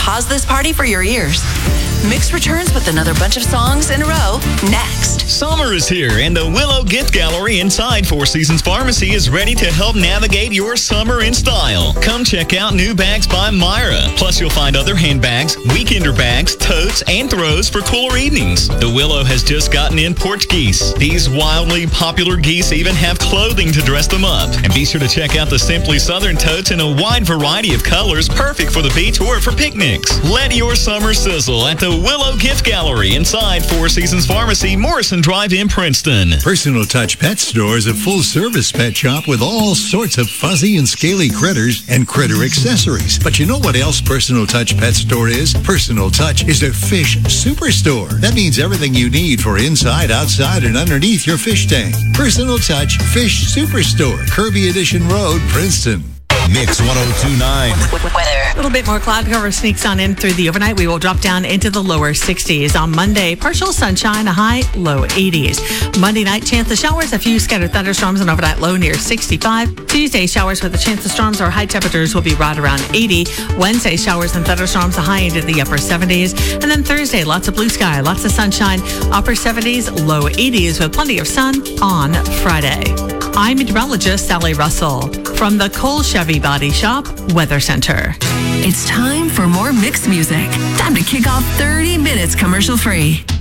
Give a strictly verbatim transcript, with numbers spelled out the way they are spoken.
pause this party for your ears. Mix returns with another bunch of songs in a row next. Summer is here, and the Willow Gift Gallery inside Four Seasons Pharmacy is ready to help navigate your summer in style. Come check out new bags by Myra. Plus, you'll find other handbags, weekender bags, totes, and throws for cooler evenings. The Willow has just gotten in porch geese. These wildly popular geese even have clothing to dress them up. And be sure to check out the Simply Southern totes in a wide variety of colors, perfect for the beach or for picnics. Let your summer sizzle at the Willow Gift Gallery inside Four Seasons Pharmacy, Morrison Drive in Princeton. Personal Touch Pet Store is a full-service pet shop with all sorts of fuzzy and scaly critters and critter accessories. But you know what else Personal Touch Pet Store is? Personal Touch is a fish superstore. That means everything you need for inside, outside, and underneath your fish tank. Personal Touch Fish Superstore, Kirby Edition Road, Princeton. Mix one oh two point nine. Weather. A little bit more cloud cover sneaks on in through the overnight. We will drop down into the lower sixties. On Monday, partial sunshine, a high, low eighties. Monday night, chance of showers, a few scattered thunderstorms, and overnight low near sixty-five. Tuesday, showers with a chance of storms. Our high temperatures will be right around eighty. Wednesday, showers and thunderstorms, a high into the upper seventies. And then Thursday, lots of blue sky, lots of sunshine, upper seventies, low eighties with plenty of sun on Friday. I'm meteorologist Sally Russell from the Cole Chevy Body Shop Weather Center. It's time for more mixed music. Time to kick off thirty minutes commercial free.